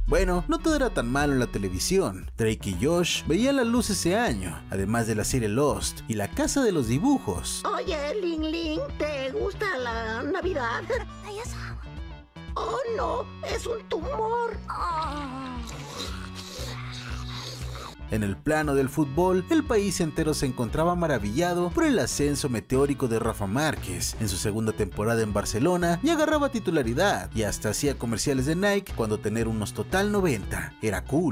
Bueno, no todo era tan malo en la televisión. Drake y Josh veían la luz ese año, además de la serie Lost y La Casa de los Dibujos. Oye, Ling Ling, ¿te gusta la Navidad? Oh no, es un tumor. En el plano del fútbol, el país entero se encontraba maravillado por el ascenso meteórico de Rafa Márquez. En su segunda temporada en Barcelona ya agarraba titularidad y hasta hacía comerciales de Nike cuando tener unos total 90 era cool.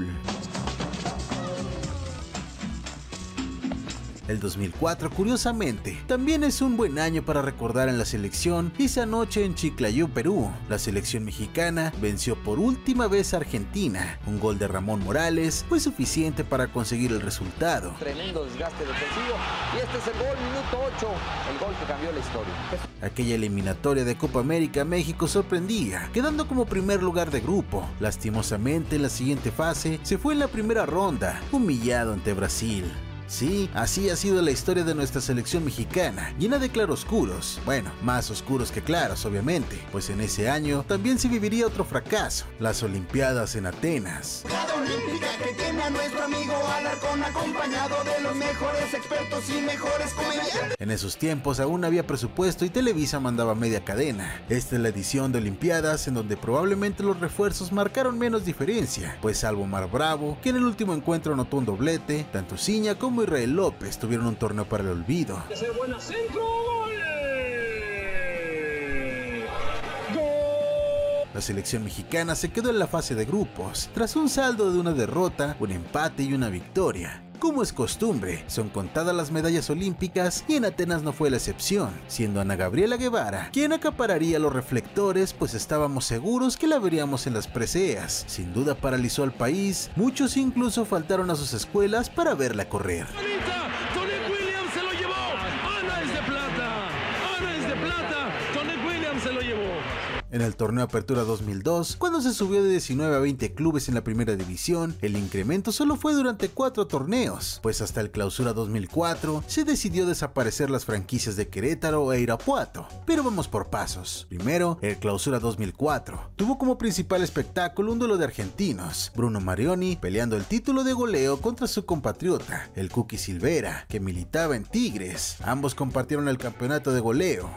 El 2004, curiosamente, también es un buen año para recordar en la selección esa noche en Chiclayo, Perú. La selección mexicana venció por última vez a Argentina. Un gol de Ramón Morales fue suficiente para conseguir el resultado. Tremendo desgaste defensivo y este es el gol, minuto 8, el gol que cambió la historia. Aquella eliminatoria de Copa América, México sorprendía, quedando como primer lugar de grupo. Lastimosamente, en la siguiente fase se fue en la primera ronda, humillado ante Brasil. Sí, así ha sido la historia de nuestra selección mexicana, llena de claroscuros. Bueno, más oscuros que claros, obviamente, pues en ese año también se viviría otro fracaso, las Olimpiadas en Atenas. Cada olímpica que tiene a nuestro amigo Alarcón acompañado de los mejores expertos y mejores comediantes. En esos tiempos aún había presupuesto y Televisa mandaba media cadena. Esta es la edición de Olimpiadas en donde probablemente los refuerzos marcaron menos diferencia, pues salvo Mar Bravo, que en el último encuentro anotó un doblete, tanto Ciña como Israel López tuvieron un torneo para el olvido. ¡Ese buen centro! La selección mexicana se quedó en la fase de grupos, tras un saldo de una derrota, un empate y una victoria. Como es costumbre, son contadas las medallas olímpicas y en Atenas no fue la excepción, siendo Ana Gabriela Guevara quien acapararía los reflectores, pues estábamos seguros que la veríamos en las preseas. Sin duda paralizó al país, muchos incluso faltaron a sus escuelas para verla correr. ¡Tony Williams se lo llevó! ¡Ana es de plata! ¡Ana es de plata! ¡Tony Williams se lo llevó! En el torneo Apertura 2002, cuando se subió de 19 a 20 clubes en la primera división, el incremento solo fue durante 4 torneos, pues hasta el Clausura 2004 se decidió desaparecer las franquicias de Querétaro e Irapuato. Pero vamos por pasos. Primero, el Clausura 2004 tuvo como principal espectáculo un duelo de argentinos, Bruno Marioni peleando el título de goleo contra su compatriota, el Cookie Silvera, que militaba en Tigres. Ambos compartieron el campeonato de goleo.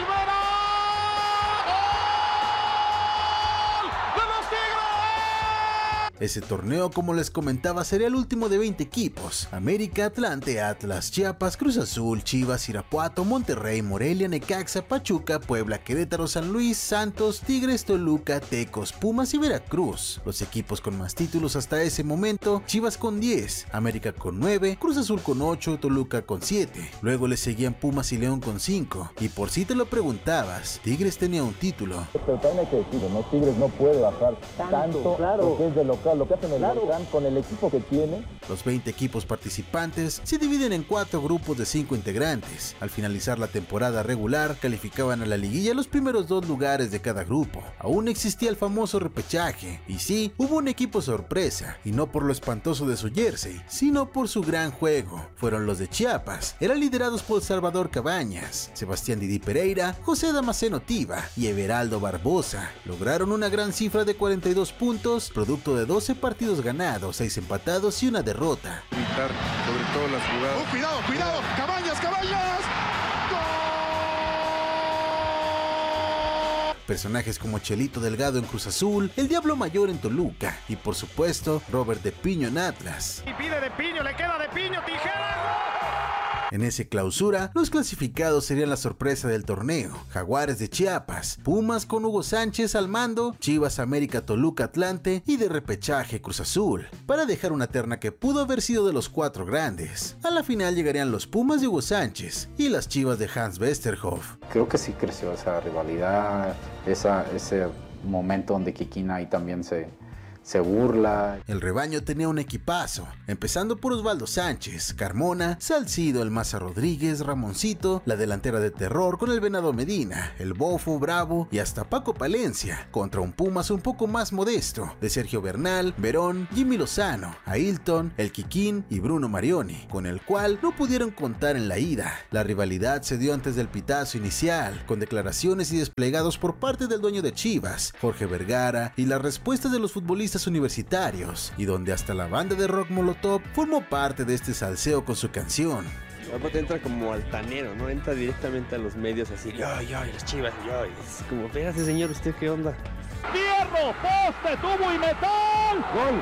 Ese torneo, como les comentaba, sería el último de 20 equipos: América, Atlante, Atlas, Chiapas, Cruz Azul, Chivas, Irapuato, Monterrey, Morelia, Necaxa, Pachuca, Puebla, Querétaro, San Luis, Santos, Tigres, Toluca, Tecos, Pumas y Veracruz. Los equipos con más títulos hasta ese momento: Chivas con 10, América con 9, Cruz Azul con 8, Toluca con 7. Luego le seguían Pumas y León con 5. Y por si te lo preguntabas, Tigres tenía un título. Pero también hay que decirlo, ¿no? Tigres no puede bajar tanto claro, porque es de local. Lo que hacen el Volcán con el equipo que tiene. Los 20 equipos participantes se dividen en 4 grupos de 5 integrantes. Al finalizar la temporada regular, calificaban a la liguilla los primeros 2 lugares de cada grupo. Aún existía el famoso repechaje, y sí, hubo un equipo sorpresa, y no por lo espantoso de su jersey, sino por su gran juego. Fueron los de Chiapas, eran liderados por Salvador Cabañas, Sebastián Didi Pereira, José Damasceno Tiva y Everaldo Barbosa. Lograron una gran cifra de 42 puntos, producto de 12 partidos ganados, 6 empatados y una derrota. Sobre todo las jugadas. Cuidado, cuidado, Cabañas, Cabañas. Personajes como Chelito Delgado en Cruz Azul, el Diablo Mayor en Toluca y por supuesto Robert De Piño en Atlas. Y pide De Piño, le queda De Piño, tijera. En ese clausura, los clasificados serían la sorpresa del torneo: Jaguares de Chiapas, Pumas con Hugo Sánchez al mando, Chivas, América, Toluca, Atlante y de repechaje Cruz Azul, para dejar una terna que pudo haber sido de los 4 grandes. A la final llegarían los Pumas de Hugo Sánchez y las Chivas de Hans Westerhoff. Creo que sí creció esa rivalidad, ese momento donde Kikín ahí también se burla. El rebaño tenía un equipazo, empezando por Osvaldo Sánchez, Carmona, Salcido, el Maza Rodríguez, Ramoncito, la delantera de terror con el Venado Medina, el Bofo, Bravo y hasta Paco Palencia, contra un Pumas un poco más modesto, de Sergio Bernal, Verón, Jimmy Lozano, Ailton, el Kikín y Bruno Marioni, con el cual no pudieron contar en la ida. La rivalidad se dio antes del pitazo inicial, con declaraciones y desplegados por parte del dueño de Chivas, Jorge Vergara, y las respuestas de los futbolistas deportistas universitarios y donde hasta la banda de rock Molotov formó parte de este salseo con su canción. Aparte entra como altanero, ¿no? Entra directamente a los medios así, yo, las Chivas, yo. Es como, espérate señor, ¿usted qué onda? ¡Fierro, poste, tubo y metal! ¡Gol!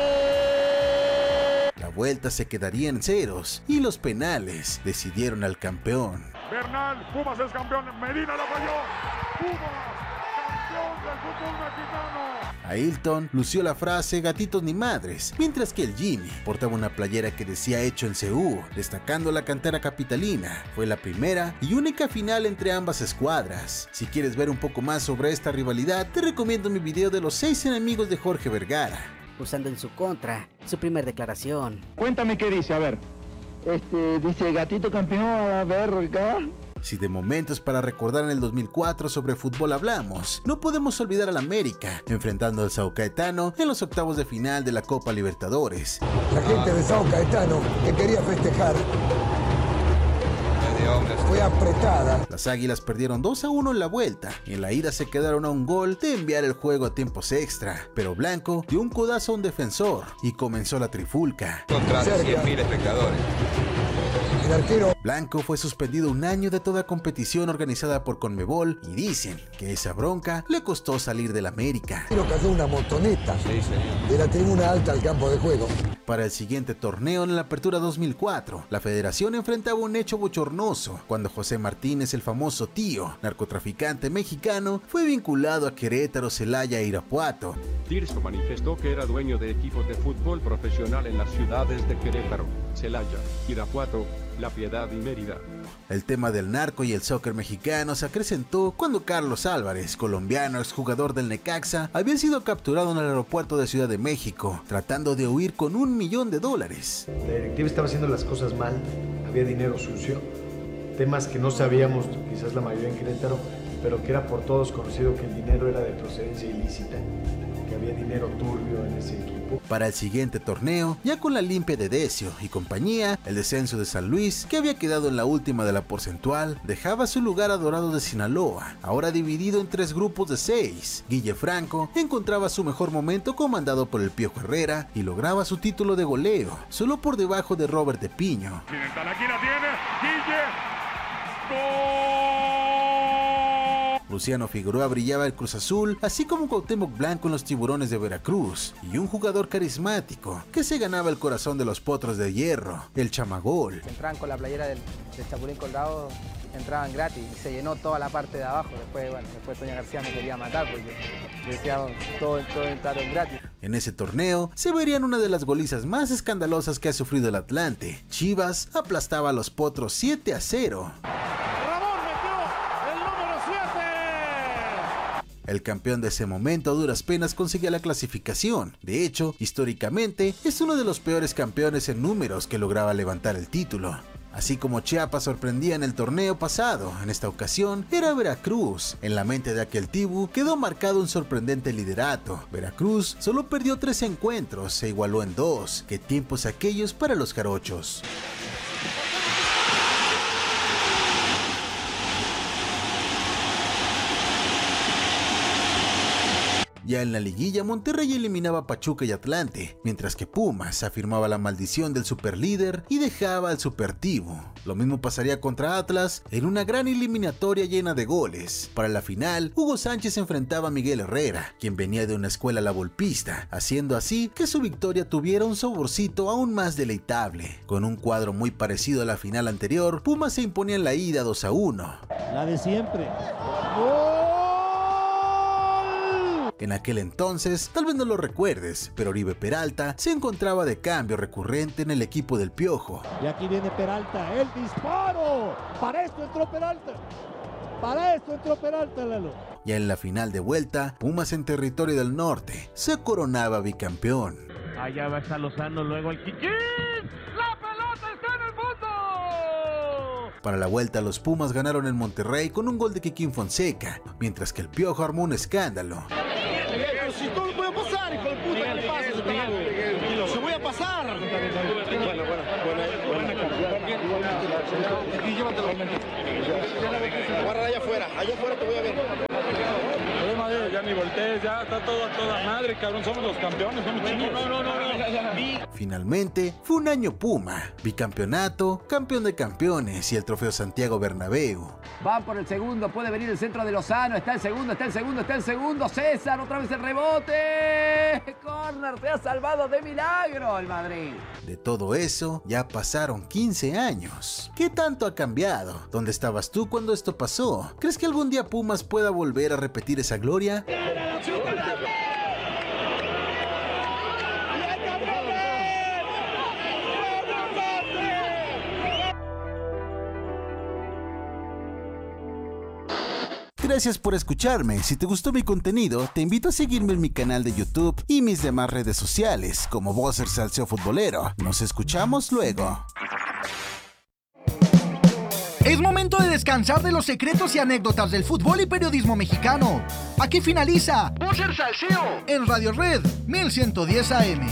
La vuelta se quedaría en ceros y los penales decidieron al campeón. Bernal, Pumas es campeón, Medina la falló. Pumas, campeón del fútbol mexicano. Ailton lució la frase "gatitos ni madres", mientras que el Jimmy portaba una playera que decía "hecho en CU", destacando la cantera capitalina. Fue la primera y única final entre ambas escuadras. Si quieres ver un poco más sobre esta rivalidad, te recomiendo mi video de los 6 enemigos de Jorge Vergara. Usando en su contra su primer declaración. Cuéntame qué dice, a ver. Dice gatito campeón, a ver, acá. Si de momentos para recordar en el 2004 sobre fútbol hablamos, no podemos olvidar al América, enfrentando al Sao Caetano en los octavos de final de la Copa Libertadores. La gente de Sao Caetano, que quería festejar, fue apretada. Las Águilas perdieron 2-1 en la vuelta, y en la ida se quedaron a un gol de enviar el juego a tiempos extra, pero Blanco dio un codazo a un defensor y comenzó la trifulca. Contra 100.000 espectadores. El arquero Blanco fue suspendido un año de toda competición organizada por Conmebol y dicen que esa bronca le costó salir del América. cayó una motoneta de la tribuna alta al campo de juego. Para el siguiente torneo en la Apertura 2004, la federación enfrentaba un hecho bochornoso cuando José Martínez, el famoso Tío, narcotraficante mexicano, fue vinculado a Querétaro, Celaya e Irapuato. Tirso manifestó que era dueño de equipos de fútbol profesional en las ciudades de Querétaro, Celaya, Irapuato, La Piedad y Mérida. El tema del narco y el soccer mexicano se acrecentó cuando Carlos Álvarez, colombiano exjugador del Necaxa, había sido capturado en el aeropuerto de Ciudad de México, tratando de huir con $1 millón. La directiva estaba haciendo las cosas mal, había dinero sucio, temas que no sabíamos, quizás la mayoría en Querétaro, pero que era por todos conocido que el dinero era de procedencia ilícita, que había dinero turbio en ese equipo. Para el siguiente torneo, ya con la limpia de Decio y compañía, el descenso de San Luis, que había quedado en la última de la porcentual, dejaba su lugar a Dorado de Sinaloa, ahora dividido en 3 grupos de 6. Guille Franco encontraba su mejor momento comandado por el Piojo Herrera y lograba su título de goleo, solo por debajo de Robert de Piño. Aquí la tiene, Guille. ¡Gol! Luciano Figueroa brillaba el Cruz Azul, así como Cuauhtémoc Blanco en los Tiburones de Veracruz, y un jugador carismático que se ganaba el corazón de los Potros de Hierro, el Chamagol. Entraban con la playera del Chapulín Colorado, entraban gratis y se llenó toda la parte de abajo. Después Toña García me quería matar porque decía todo entraron gratis. En ese torneo se verían una de las golizas más escandalosas que ha sufrido el Atlante. Chivas aplastaba a los Potros 7-0. El campeón de ese momento a duras penas conseguía la clasificación. De hecho, históricamente, es uno de los peores campeones en números que lograba levantar el título. Así como Chiapas sorprendía en el torneo pasado, en esta ocasión era Veracruz. En la mente de aquel Tibu quedó marcado un sorprendente liderato. Veracruz solo perdió 3 encuentros, se igualó en 2. ¿Qué tiempos aquellos para los jarochos? Ya en la liguilla, Monterrey eliminaba a Pachuca y Atlante, mientras que Pumas afirmaba la maldición del superlíder y dejaba al Supertibu. Lo mismo pasaría contra Atlas en una gran eliminatoria llena de goles. Para la final, Hugo Sánchez enfrentaba a Miguel Herrera, quien venía de una escuela lavolpista, haciendo así que su victoria tuviera un saborcito aún más deleitable. Con un cuadro muy parecido a la final anterior, Pumas se imponía en la ida 2-1. La de siempre. En aquel entonces, tal vez no lo recuerdes, pero Oribe Peralta se encontraba de cambio recurrente en el equipo del Piojo. Y aquí viene Peralta, el disparo. Para esto entró Peralta. Para esto entró Peralta, Lalo. Ya en la final de vuelta, Pumas en territorio del norte se coronaba bicampeón. Allá va Lozano, luego el Kikín. ¡La pelota está en el fondo! Para la vuelta, los Pumas ganaron en Monterrey con un gol de Kikín Fonseca, mientras que el Piojo armó un escándalo. Si todo puede pasar, hijo de puta, ¿qué le pasa? Se voy a pasar. Guarda allá afuera te voy a ver. ya ni voltees, ya está todo a toda madre, cabrón, somos los campeones, somos chingos. No. Finalmente, fue un año Puma, bicampeonato, campeón de campeones y el trofeo Santiago Bernabéu. Van por el segundo, puede venir el centro de Lozano, está el segundo, César, otra vez el rebote. Corner, se ha salvado de milagro el Madrid. De todo eso, ya pasaron 15 años. ¿Qué tanto ha cambiado? ¿Dónde estabas tú cuando esto pasó? ¿Crees que algún día Pumas pueda volver a repetir esa gloria? Gracias por escucharme. Si te gustó mi contenido, te invito a seguirme en mi canal de YouTube y mis demás redes sociales, como Bosser Salseo Futbolero. Nos escuchamos luego. Es momento de descansar de los secretos y anécdotas del fútbol y periodismo mexicano. Aquí finaliza Bosser Salseo en Radio Red 1110 AM.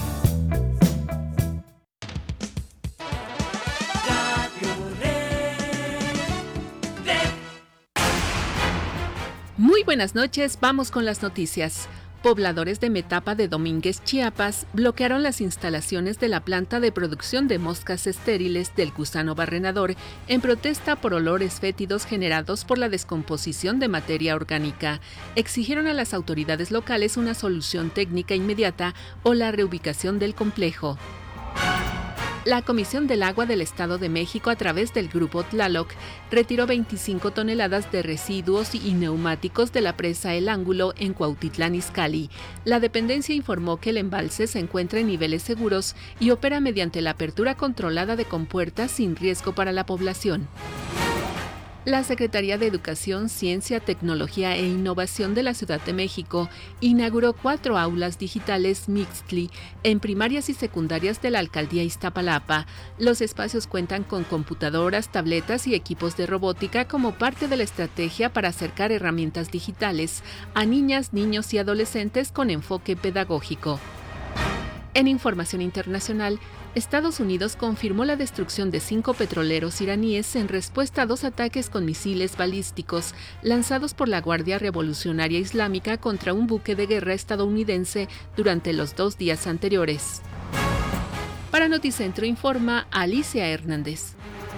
Muy buenas noches, vamos con las noticias. Pobladores de Metapa de Domínguez, Chiapas, bloquearon las instalaciones de la planta de producción de moscas estériles del gusano barrenador en protesta por olores fétidos generados por la descomposición de materia orgánica. Exigieron a las autoridades locales una solución técnica inmediata o la reubicación del complejo. La Comisión del Agua del Estado de México, a través del Grupo Tlaloc, retiró 25 toneladas de residuos y neumáticos de la presa El Ángulo en Cuautitlán Izcalli. La dependencia informó que el embalse se encuentra en niveles seguros y opera mediante la apertura controlada de compuertas sin riesgo para la población. La Secretaría de Educación, Ciencia, Tecnología e Innovación de la Ciudad de México inauguró 4 aulas digitales Mixtli en primarias y secundarias de la Alcaldía Iztapalapa. Los espacios cuentan con computadoras, tabletas y equipos de robótica como parte de la estrategia para acercar herramientas digitales a niñas, niños y adolescentes con enfoque pedagógico. En información internacional, Estados Unidos confirmó la destrucción de 5 petroleros iraníes en respuesta a 2 ataques con misiles balísticos lanzados por la Guardia Revolucionaria Islámica contra un buque de guerra estadounidense durante los 2 días anteriores. Para Noticentro informa Alicia Hernández.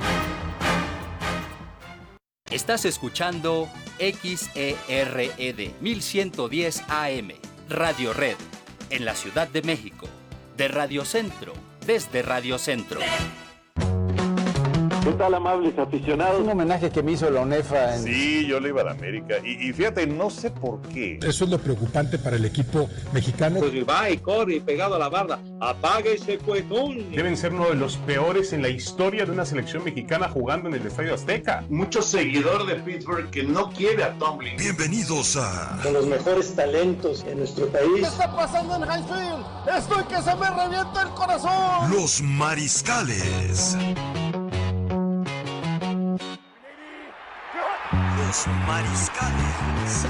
Estás escuchando XERED 1110 AM, Radio Red, en la Ciudad de México, de Radio Centro. Desde Radio Centro. ¿Qué tal, amables aficionados? Un homenaje que me hizo la UNEFA. Sí, yo le iba a la América. Y fíjate, no sé por qué. Eso es lo preocupante para el equipo mexicano. Pues va y corre pegado a la barra. Apáguese, pues. Deben ser uno de los peores en la historia de una selección mexicana jugando en el Estadio Azteca. Mucho seguidor de Pittsburgh que no quiere a Tomlin. Bienvenidos a... Con los mejores talentos en nuestro país. ¿Qué está pasando en Highfield? Estoy que se me revienta el corazón. Los Mariscales. Los Mariscales.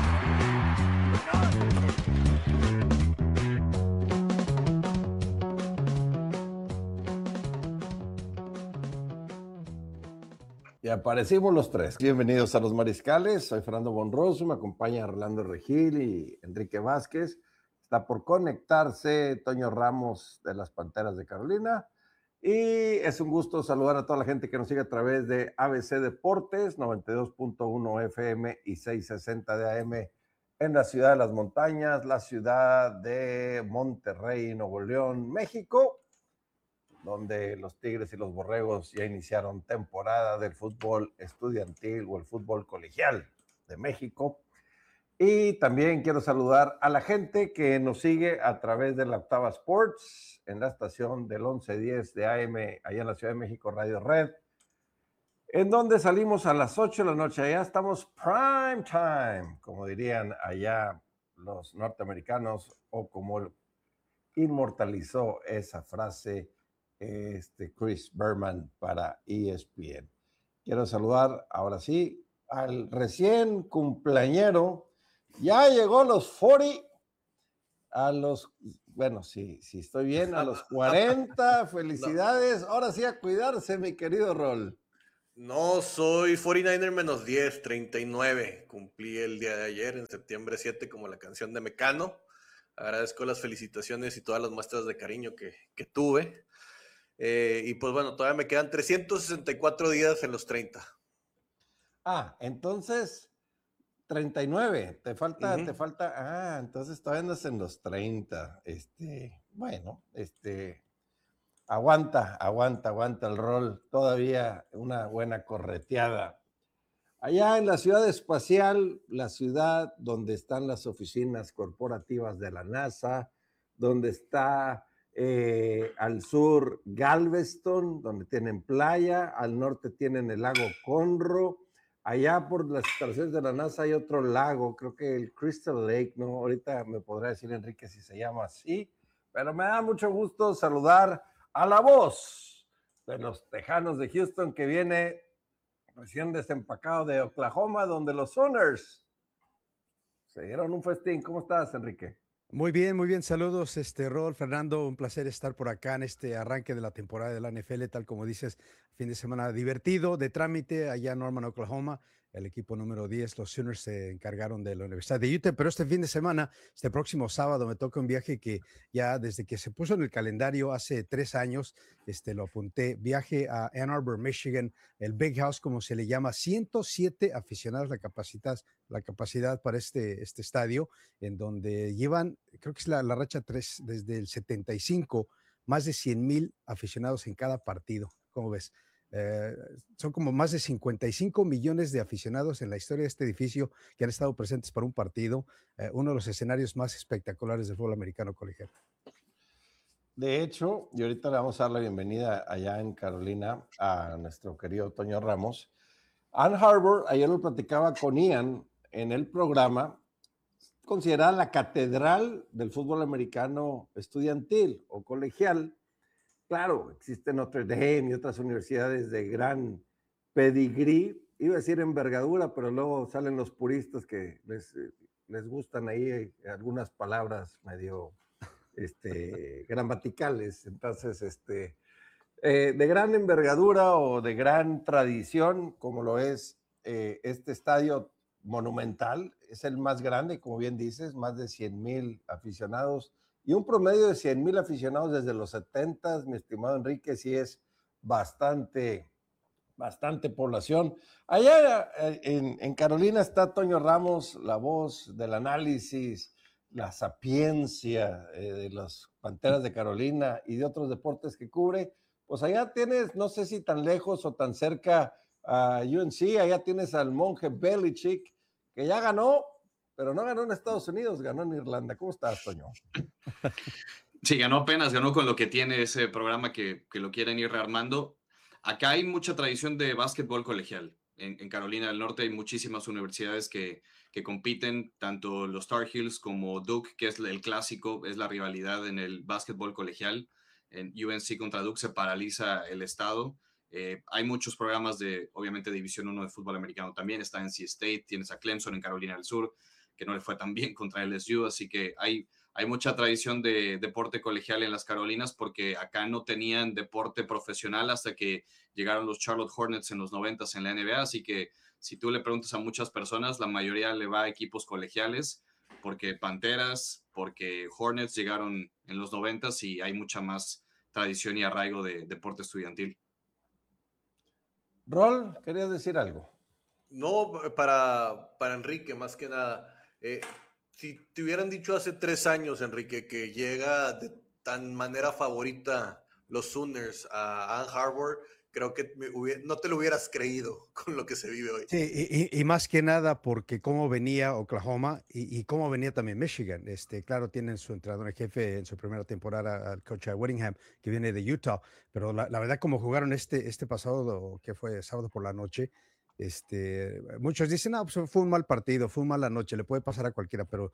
Y aparecimos los 3. Bienvenidos a Los Mariscales. Soy Fernando Bonroso, me acompaña Orlando Regil y Enrique Vázquez. Está por conectarse Toño Ramos de las Panteras de Carolina. Y es un gusto saludar a toda la gente que nos sigue a través de ABC Deportes, 92.1 FM y 660 de AM en la ciudad de las montañas, la ciudad de Monterrey, Nuevo León, México, donde los Tigres y los Borregos ya iniciaron temporada del fútbol estudiantil o el fútbol colegial de México. Y también quiero saludar a la gente que nos sigue a través de la Octava Sports, en la estación del 1110 de AM, allá en la Ciudad de México, Radio Red, en donde salimos a las 8 de la noche. Allá estamos prime time, como dirían allá los norteamericanos, o como inmortalizó esa frase Chris Berman para ESPN. Quiero saludar, ahora sí, al recién cumpleañero. Ya llegó los 40, a los, bueno, sí, estoy bien, a los 40, felicidades. Ahora sí a cuidarse, mi querido Rol. No, soy 49er menos 10, 39. Cumplí el día de ayer, en septiembre 7, como la canción de Mecano. Agradezco las felicitaciones y todas las muestras de cariño que tuve. Y pues bueno, todavía me quedan 364 días en los 30. Entonces, 39. Te falta. Entonces todavía andas en los 30. Bueno, aguanta el rol. Todavía una buena correteada. Allá en la ciudad espacial, la ciudad donde están las oficinas corporativas de la NASA, donde está al sur Galveston, donde tienen playa, al norte tienen el lago Conroe, allá por las instalaciones de la NASA hay otro lago, creo que el Crystal Lake, ¿no? Ahorita me podrá decir Enrique si se llama así, pero me da mucho gusto saludar a la voz de los Tejanos de Houston, que viene recién desempacado de Oklahoma, donde los Sooners se dieron un festín. ¿Cómo estás, Enrique? Muy bien, saludos, Rol, Fernando, un placer estar por acá en este arranque de la temporada de la NFL, tal como dices, fin de semana divertido, de trámite, allá en Norman, Oklahoma. El equipo número 10, los Sooners, se encargaron de la Universidad de Utah, pero este fin de semana, este próximo sábado, me toca un viaje que ya desde que se puso en el calendario hace 3 años, lo apunté, viaje a Ann Arbor, Michigan, el Big House, como se le llama, 107 aficionados la capacidad para este estadio, en donde llevan, creo que es la racha 3 desde el 75, más de 100,000 aficionados en cada partido. ¿Cómo ves? Son como más de 55 millones de aficionados en la historia de este edificio que han estado presentes para un partido, uno de los escenarios más espectaculares del fútbol americano colegial. De hecho, y ahorita le vamos a dar la bienvenida allá en Carolina a nuestro querido Toño Ramos. Ann Arbor, ayer lo platicaba con Ian en el programa, considerada la catedral del fútbol americano estudiantil o colegial. Claro, existe Notre Dame y otras universidades de gran pedigrí, iba a decir envergadura, pero luego salen los puristas que les gustan ahí algunas palabras medio gramaticales. Entonces, de gran envergadura o de gran tradición, como lo es este estadio monumental, es el más grande, como bien dices, más de 100,000 aficionados, y un promedio de 100,000 aficionados desde los 70, mi estimado Enrique, sí es bastante población. Allá en Carolina está Toño Ramos, la voz del análisis, la sapiencia de las Panteras de Carolina y de otros deportes que cubre. Pues allá tienes, no sé si tan lejos o tan cerca a UNC, allá tienes al monje Belichick, que ya ganó, pero no ganó en Estados Unidos, ganó en Irlanda. ¿Cómo estás, Toño? Sí, ganó con lo que tiene ese programa que lo quieren ir rearmando. Acá hay mucha tradición de básquetbol colegial. En Carolina del Norte hay muchísimas universidades que compiten, tanto los Tar Heels como Duke, que es el clásico, es la rivalidad en el básquetbol colegial. En UNC contra Duke se paraliza el estado. Hay muchos programas obviamente, División 1 de fútbol americano también. Está NC State, tienes a Clemson en Carolina del Sur, que no le fue tan bien contra LSU, así que hay mucha tradición de deporte colegial en las Carolinas, porque acá no tenían deporte profesional hasta que llegaron los Charlotte Hornets en los 90s en la NBA, así que si tú le preguntas a muchas personas, la mayoría le va a equipos colegiales, porque Panteras, porque Hornets llegaron en los 90s y hay mucha más tradición y arraigo de deporte estudiantil. Rol, ¿querías decir algo? No, para Enrique, más que nada. Si te hubieran dicho hace 3 años, Enrique, que llega de tan manera favorita los Sooners a Ann Arbor, creo que no te lo hubieras creído con lo que se vive hoy. Sí, y más que nada porque cómo venía Oklahoma y cómo venía también Michigan. Claro, tienen su entrenador en jefe en su primera temporada, al coach Whittingham, que viene de Utah, pero la verdad, como jugaron este pasado, que fue sábado por la noche, muchos dicen, no, pues fue un mal partido, fue una mala noche, le puede pasar a cualquiera, pero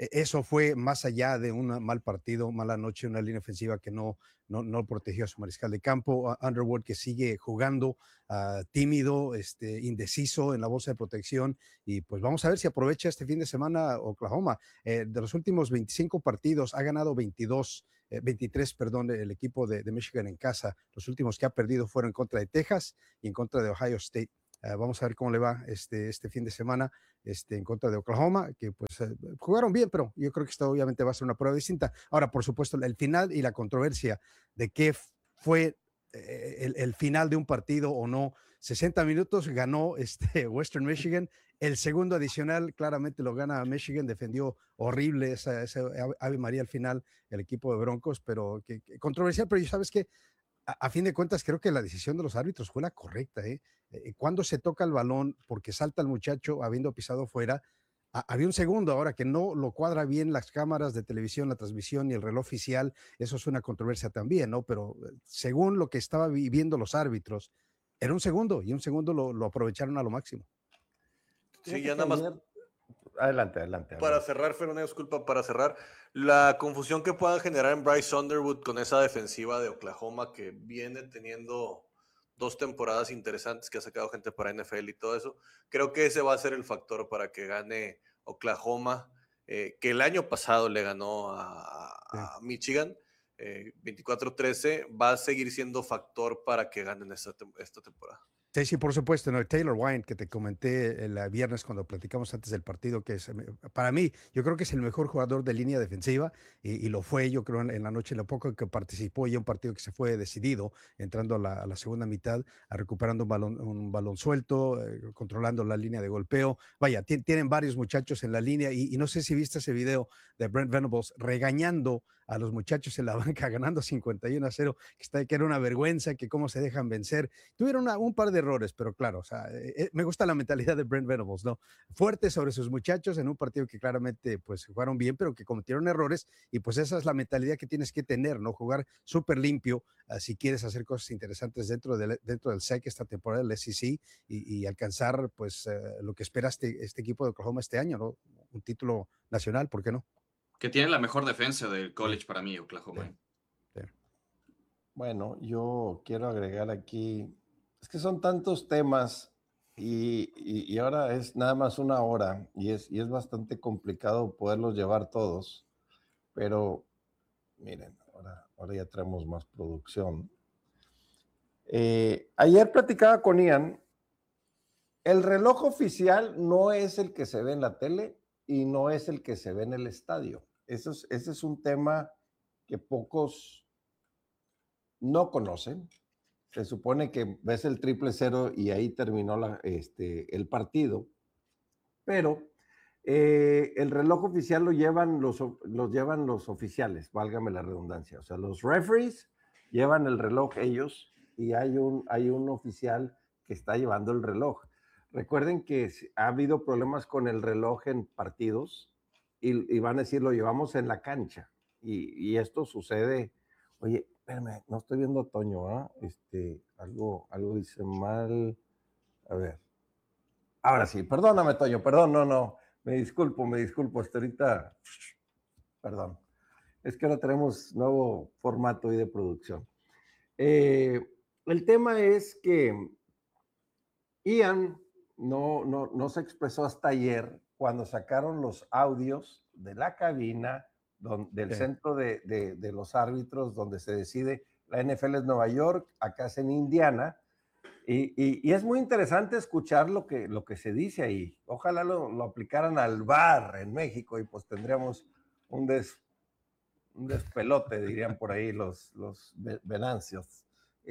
Eso fue más allá de un mal partido, mala noche, una línea ofensiva que no protegió a su mariscal de campo. Underwood, que sigue jugando tímido, indeciso en la bolsa de protección, y pues vamos a ver si aprovecha este fin de semana Oklahoma. De los últimos 25 partidos ha ganado 23, el equipo de Michigan en casa. Los últimos que ha perdido fueron en contra de Texas y en contra de Ohio State. Vamos a ver cómo le va este fin de semana en contra de Oklahoma, que pues jugaron bien, pero yo creo que esto obviamente va a ser una prueba distinta. Ahora, por supuesto, el final y la controversia de qué fue el final de un partido o no. 60 minutos ganó Western Michigan. El segundo adicional claramente lo gana Michigan. Defendió horrible esa Ave María al final el equipo de Broncos, pero que controversial. Pero sabes que a fin de cuentas creo que la decisión de los árbitros fue la correcta. Cuando se toca el balón porque salta el muchacho habiendo pisado fuera, había un segundo. Ahora que no lo cuadra bien las cámaras de televisión, la transmisión y el reloj oficial, eso es una controversia también, ¿no? Pero según lo que estaba viviendo los árbitros, era un segundo, y un segundo lo aprovecharon a lo máximo. Sí, ya nada más. Adelante. Para cerrar, Fer, una disculpa para cerrar. La confusión que pueda generar en Bryce Underwood con esa defensiva de Oklahoma, que viene teniendo 2 temporadas interesantes, que ha sacado gente para NFL y todo eso, creo que ese va a ser el factor para que gane Oklahoma, que el año pasado le ganó a Michigan, 24-13, va a seguir siendo factor para que ganen esta temporada. Sí, por supuesto, ¿no? Taylor Wine, que te comenté el viernes cuando platicamos antes del partido, que es, para mí, yo creo que es el mejor jugador de línea defensiva, y lo fue, yo creo, en la noche, lo poco que participó, y un partido que se fue decidido, entrando a la segunda mitad, recuperando un balón suelto, controlando la línea de golpeo. Vaya, tienen varios muchachos en la línea, y no sé si viste ese video de Brent Venables regañando a los muchachos en la banca, ganando 51-0, que era una vergüenza, que cómo se dejan vencer. Tuvieron un par de errores, pero claro, o sea, me gusta la mentalidad de Brent Venables, ¿no? Fuerte sobre sus muchachos en un partido que claramente pues jugaron bien, pero que cometieron errores, y pues esa es la mentalidad que tienes que tener, ¿no? Jugar súper limpio si quieres hacer cosas interesantes dentro del SEC esta temporada del SEC, y alcanzar pues lo que espera este equipo de Oklahoma este año, ¿no? Un título nacional, ¿por qué no? Que tiene la mejor defensa del college para mí, Oklahoma. Sí. Bueno, yo quiero agregar aquí, es que son tantos temas y ahora es nada más una hora y es bastante complicado poderlos llevar todos, pero miren, ahora ya traemos más producción. Ayer platicaba con Ian, el reloj oficial no es el que se ve en la tele y no es el que se ve en el estadio. Ese es un tema que pocos no conocen. Se supone que ves el 0-0 y ahí terminó el partido, pero el reloj oficial lo llevan los oficiales, válgame la redundancia. O sea, los referees llevan el reloj ellos, y hay un oficial que está llevando el reloj. Recuerden que ha habido problemas con el reloj en partidos, y van a decir, lo llevamos en la cancha, y esto sucede. Oye, espérame, no estoy viendo a Toño, algo dice mal. A ver. Ahora sí, perdóname, Toño, perdón, no. Me disculpo, hasta ahorita. Perdón. Es que ahora tenemos nuevo formato ahí de producción. El tema es que Ian no se expresó hasta ayer cuando sacaron los audios de la cabina del centro de los árbitros, donde se decide. La NFL es Nueva York, acá es en Indiana, y es muy interesante escuchar lo que se dice ahí. Ojalá lo aplicaran al VAR en México, y pues tendríamos un despelote, dirían por ahí los venancios.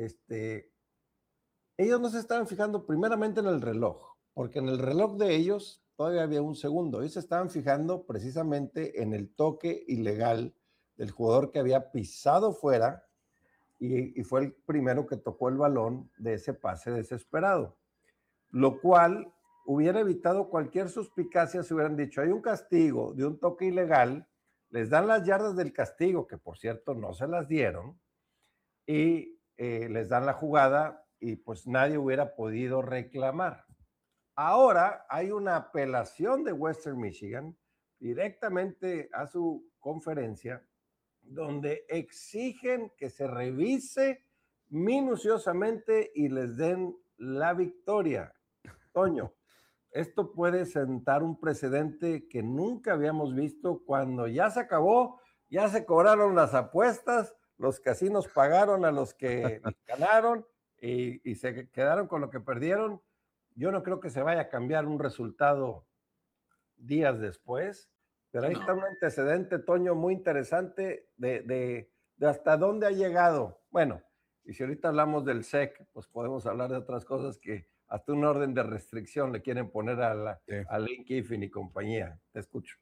Ellos no se estaban fijando primeramente en el reloj, porque en el reloj de ellos todavía había un segundo. Ellos se estaban fijando precisamente en el toque ilegal del jugador que había pisado fuera, y fue el primero que tocó el balón de ese pase desesperado, lo cual hubiera evitado cualquier suspicacia si hubieran dicho, hay un castigo de un toque ilegal, les dan las yardas del castigo, que por cierto no se las dieron, y les dan la jugada, y pues nadie hubiera podido reclamar. Ahora hay una apelación de Western Michigan directamente a su conferencia, donde exigen que se revise minuciosamente y les den la victoria. Toño, esto puede sentar un precedente que nunca habíamos visto. Cuando ya se acabó, ya se cobraron las apuestas, los casinos pagaron a los que ganaron y se quedaron con lo que perdieron. Yo no creo que se vaya a cambiar un resultado días después, pero ahí está un antecedente, Toño, muy interesante de hasta dónde ha llegado. Bueno, y si ahorita hablamos del SEC, pues podemos hablar de otras cosas que hasta un orden de restricción le quieren poner a Lane Kiffin y compañía. Te escucho.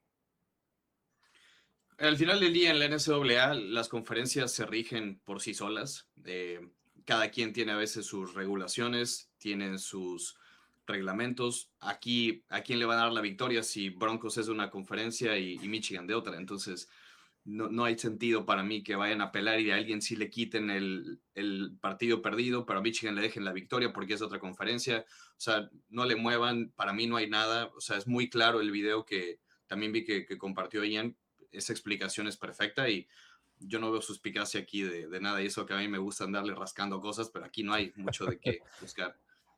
Al final del día en la NCAA las conferencias se rigen por sí solas. Cada quien tiene a veces sus regulaciones, tienen sus reglamentos. Aquí, ¿a quién le van a dar la victoria si Broncos es de una conferencia y Michigan de otra? Entonces, no hay sentido para mí que vayan a apelar y a alguien sí le quiten el partido perdido, pero a Michigan le dejen la victoria porque es de otra conferencia. O sea, no le muevan, para mí no hay nada. O sea, es muy claro el video que también vi que compartió Ian. Esa explicación es perfecta y yo no veo suspicacia aquí de nada, y eso que a mí me gusta andarle rascando cosas, pero aquí no hay mucho de qué buscar.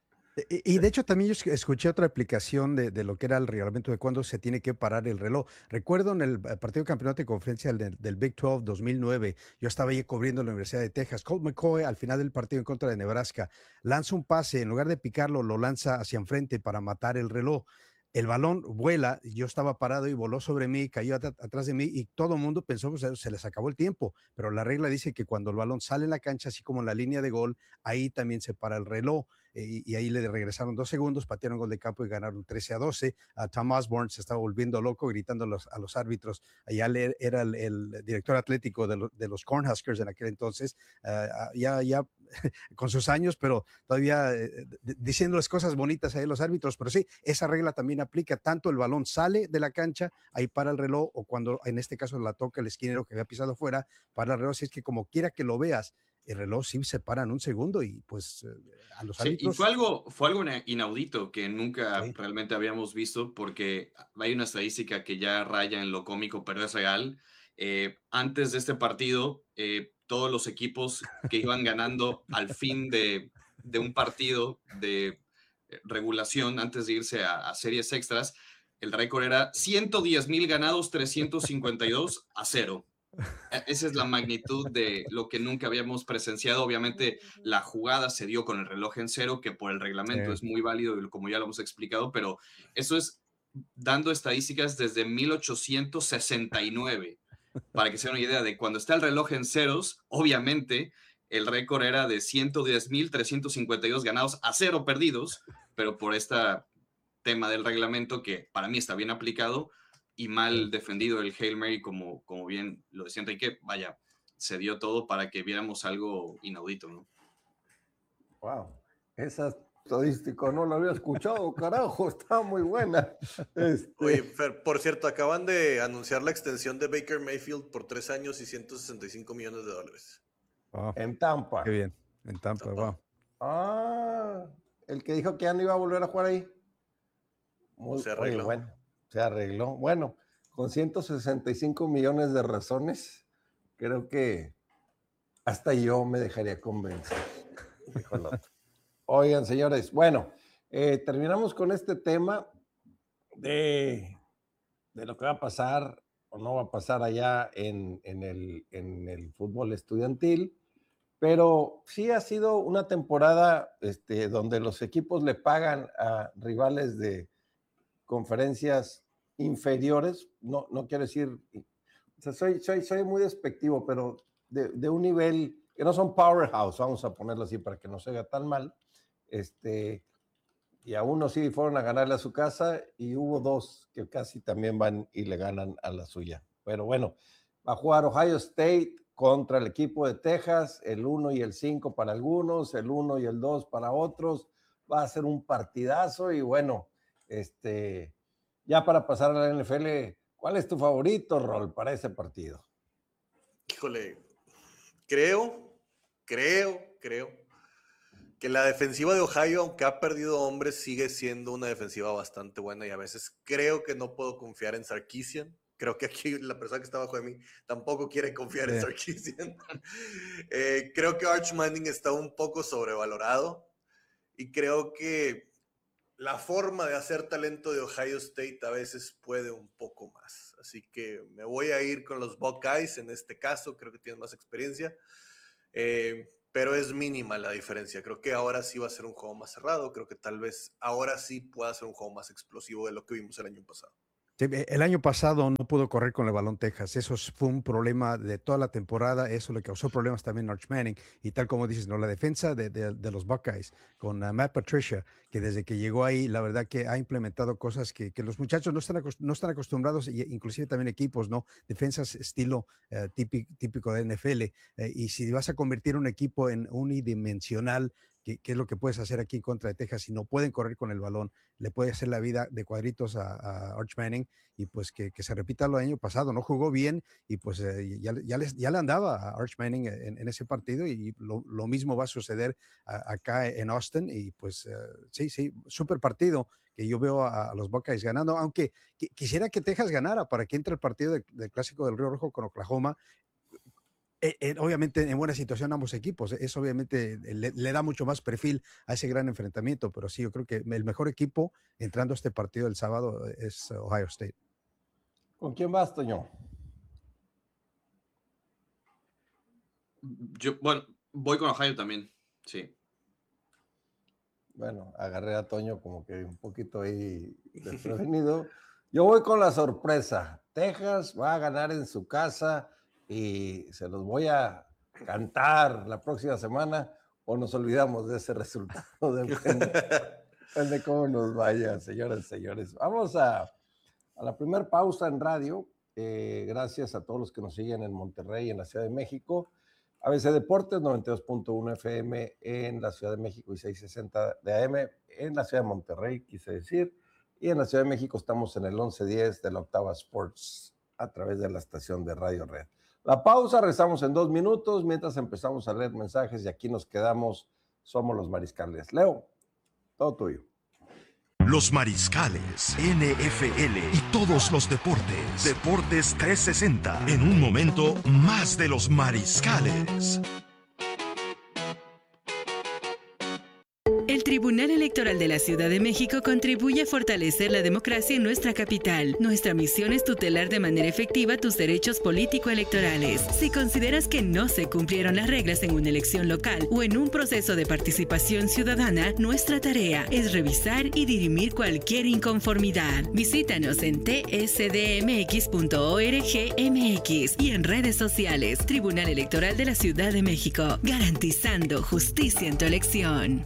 Y de hecho también yo escuché otra explicación de lo que era el reglamento de cuándo se tiene que parar el reloj. Recuerdo en el partido de campeonato de conferencia del Big 12 2009, yo estaba ahí cubriendo la Universidad de Texas. Colt McCoy al final del partido en contra de Nebraska lanza un pase, en lugar de picarlo, lo lanza hacia enfrente para matar el reloj. El balón vuela, yo estaba parado y voló sobre mí, cayó atrás de mí y todo el mundo pensó que se les acabó el tiempo, pero la regla dice que cuando el balón sale en la cancha, así como en la línea de gol, ahí también se para el reloj y ahí le regresaron 2 segundos, patearon gol de campo y ganaron 13-12. Tom Osborne se estaba volviendo loco gritando a los árbitros. Allá era el director atlético de los Cornhuskers en aquel entonces, ya con sus años, pero todavía diciéndoles cosas bonitas a los árbitros. Pero sí, esa regla también aplica. Tanto el balón sale de la cancha, ahí para el reloj, o cuando en este caso la toca el esquinero que había pisado fuera, para el reloj. Si es que como quiera que lo veas, el reloj sí se para en un segundo y pues a los árbitros... Sí, y fue algo inaudito que nunca realmente habíamos visto, porque hay una estadística que ya raya en lo cómico, pero es real. Antes de este partido, todos los equipos que iban ganando al fin de un partido de regulación, antes de irse a series extras, el récord era 110,000 ganados, 352-0. Esa es la magnitud de lo que nunca habíamos presenciado. Obviamente la jugada se dio con el reloj en cero, que por el reglamento es muy válido, como ya lo hemos explicado, pero eso es dando estadísticas desde 1869, para que se den una idea de cuando está el reloj en ceros. Obviamente el récord era de 110,352 ganados a 0 perdidos, pero por este tema del reglamento, que para mí está bien aplicado y mal defendido el Hail Mary, como bien lo decía Enrique, vaya, se dio todo para que viéramos algo inaudito, ¿no? Wow, esa estadística no la había escuchado, carajo, está muy buena. Oye, Fer, por cierto, acaban de anunciar la extensión de Baker Mayfield por 3 años y $165 millones. Wow. En Tampa. Qué bien, en Tampa, wow. Ah, el que dijo que ya no iba a volver a jugar ahí. Se arregló. Bueno, se arregló. Bueno, con 165 millones de razones, creo que hasta yo me dejaría convencer. Dijo el otro. Oigan, señores, bueno, terminamos con este tema de lo que va a pasar o no va a pasar allá en el fútbol estudiantil, pero sí ha sido una temporada donde los equipos le pagan a rivales de conferencias inferiores, no quiero decir, o sea, soy muy despectivo, pero de un nivel que no son powerhouse, vamos a ponerlo así para que no se vea tan mal, y a uno sí fueron a ganarle a su casa y hubo 2 que casi también van y le ganan a la suya. Pero bueno, va a jugar Ohio State contra el equipo de Texas, el 1 y el 5 para algunos, el 1 y el 2 para otros. Va a ser un partidazo y bueno, ya para pasar a la NFL, ¿cuál es tu favorito, Rol, para ese partido? Híjole, creo que la defensiva de Ohio, aunque ha perdido hombres, sigue siendo una defensiva bastante buena, y a veces creo que no puedo confiar en Sarkisian. Creo que aquí la persona que está abajo de mí tampoco quiere confiar en Sarkisian. Creo que Arch Manning está un poco sobrevalorado, y creo que la forma de hacer talento de Ohio State a veces puede un poco más. Así que me voy a ir con los Buckeyes en este caso. Creo que tienen más experiencia, pero es mínima la diferencia. Creo que ahora sí va a ser un juego más cerrado. Creo que tal vez ahora sí pueda ser un juego más explosivo de lo que vimos el año pasado. El año pasado no pudo correr con el balón Texas. Eso fue un problema de toda la temporada. Eso le causó problemas también a Arch Manning. Y tal como dices, ¿no? La defensa de los Buckeyes con Matt Patricia, que desde que llegó ahí, la verdad que ha implementado cosas que los muchachos no están acostumbrados, inclusive también equipos, ¿no? Defensas estilo típico de NFL. Y si vas a convertir un equipo en unidimensional, ¿qué es lo que puedes hacer aquí en contra de Texas? Si no pueden correr con el balón, le puede hacer la vida de cuadritos a Arch Manning, y pues que se repita lo del año pasado. No jugó bien, y pues ya le andaba a Arch Manning en ese partido, y lo mismo va a suceder acá en Austin. Y pues sí, súper partido que yo veo a los Buckeyes ganando, aunque quisiera que Texas ganara para que entre el partido del Clásico del Río Rojo con Oklahoma. Obviamente en buena situación ambos equipos, eso obviamente le da mucho más perfil a ese gran enfrentamiento, pero sí, yo creo que el mejor equipo entrando a este partido del sábado es Ohio State. ¿Con quién vas, Toño? Bueno, voy con Ohio también, sí. Bueno, agarré a Toño como que un poquito ahí desprevenido. Yo voy con la sorpresa. Texas va a ganar en su casa, y se los voy a cantar la próxima semana, o nos olvidamos de ese resultado. Depende cómo nos vaya, señoras y señores. Vamos a la primera pausa en radio. Gracias a todos los que nos siguen en Monterrey y en la Ciudad de México. ABC Deportes, 92.1 FM en la Ciudad de México y 660 de AM en la Ciudad de Monterrey, quise decir. Y en la Ciudad de México estamos en el 1110 de la Octava Sports a través de la estación de Radio Red. La pausa, regresamos en 2 minutos mientras empezamos a leer mensajes, y aquí nos quedamos. Somos los Mariscales. Leo, todo tuyo. Los Mariscales, NFL y todos los deportes. Deportes 360. En un momento, más de los Mariscales. El Tribunal Electoral de la Ciudad de México contribuye a fortalecer la democracia en nuestra capital. Nuestra misión es tutelar de manera efectiva tus derechos político-electorales. Si consideras que no se cumplieron las reglas en una elección local o en un proceso de participación ciudadana, nuestra tarea es revisar y dirimir cualquier inconformidad. Visítanos en tsdmx.org.mx y en redes sociales. Tribunal Electoral de la Ciudad de México, garantizando justicia en tu elección.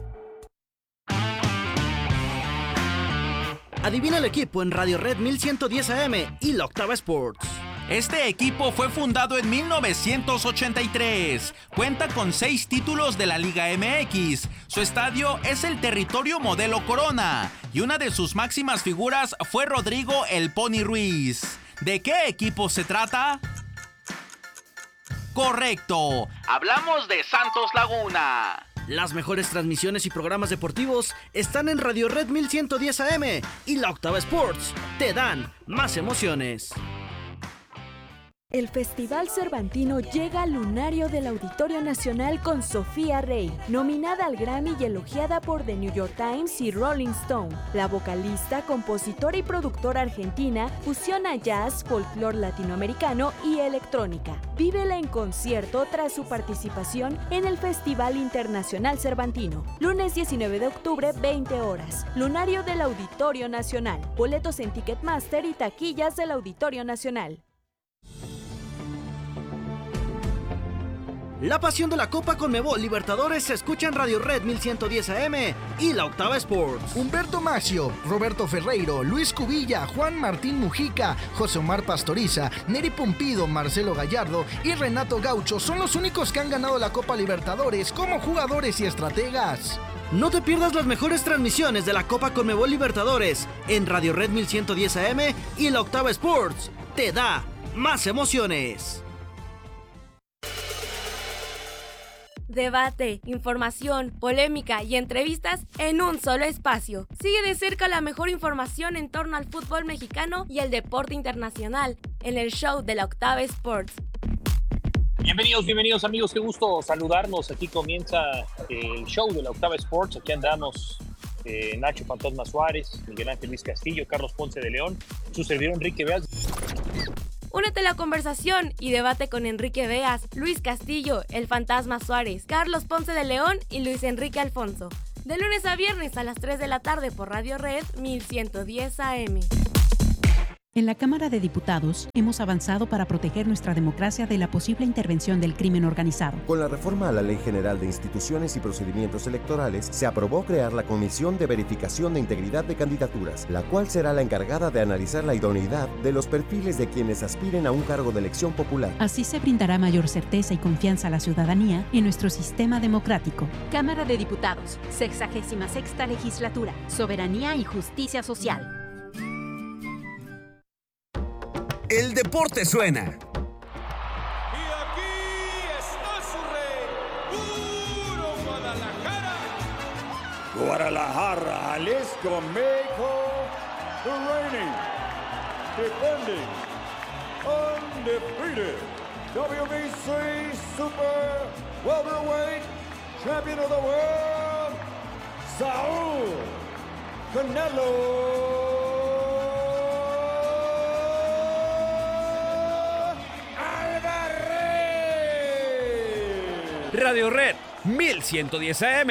Adivina el equipo en Radio Red 1110 AM y la Octava Sports. Este equipo fue fundado en 1983. Cuenta con 6 títulos de la Liga MX. Su estadio es el Territorio Modelo Corona. Y una de sus máximas figuras fue Rodrigo El Pony Ruiz. ¿De qué equipo se trata? Correcto. Hablamos de Santos Laguna. Las mejores transmisiones y programas deportivos están en Radio Red 1110 AM y la Octava Sports. Te dan más emociones. El Festival Cervantino llega al lunario del Auditorio Nacional con Sofía Rey, nominada al Grammy y elogiada por The New York Times y Rolling Stone. La vocalista, compositora y productora argentina fusiona jazz, folclore latinoamericano y electrónica. Vívela en concierto tras su participación en el Festival Internacional Cervantino. Lunes 19 de octubre, 20 horas. Lunario del Auditorio Nacional. Boletos en Ticketmaster y taquillas del Auditorio Nacional. La pasión de la Copa Conmebol Libertadores se escucha en Radio Red 1110 AM y la Octava Sports. Humberto Macio, Roberto Ferreiro, Luis Cubilla, Juan Martín Mujica, José Omar Pastoriza, Neri Pumpido, Marcelo Gallardo y Renato Gaucho son los únicos que han ganado la Copa Libertadores como jugadores y estrategas. No te pierdas las mejores transmisiones de la Copa Conmebol Libertadores en Radio Red 1110 AM y la Octava Sports. Te da más emociones. Debate, información, polémica y entrevistas en un solo espacio. Sigue de cerca la mejor información en torno al fútbol mexicano y el deporte internacional en el show de la Octava Sports. Bienvenidos amigos, qué gusto saludarnos. Aquí comienza el show de la Octava Sports. Aquí andamos Nacho Fantasma Suárez, Miguel Ángel Luis Castillo, Carlos Ponce de León, su servidor Enrique Beas. Únete a la conversación y debate con Enrique Beas, Luis Castillo, el Fantasma Suárez, Carlos Ponce de León y Luis Enrique Alfonso. De lunes a viernes a las 3 de la tarde por Radio Red 1110 AM. En la Cámara de Diputados hemos avanzado para proteger nuestra democracia de la posible intervención del crimen organizado. Con la reforma a la Ley General de Instituciones y Procedimientos Electorales, se aprobó crear la Comisión de Verificación de Integridad de Candidaturas, la cual será la encargada de analizar la idoneidad de los perfiles de quienes aspiren a un cargo de elección popular. Así se brindará mayor certeza y confianza a la ciudadanía en nuestro sistema democrático. Cámara de Diputados, 66ª Legislatura, Soberanía y Justicia Social. El deporte suena. Y aquí está su rey, puro Guadalajara. Guadalajara, Jalisco, México, the reigning, defending, undefeated WBC Super Welterweight Champion of the World, Saúl Canelo Radio Red 1110 AM.